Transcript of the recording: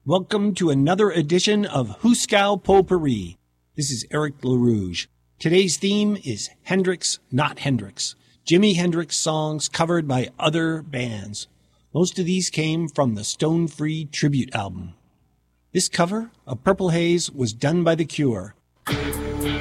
Welcome to another edition of Hooskow Potpourri. This is Eric LaRouge. Today's theme is Hendrix, Not Hendrix. Jimi Hendrix songs covered by other bands. Most of these came from the Stone Free tribute album. This cover of Purple Haze was done by The Cure.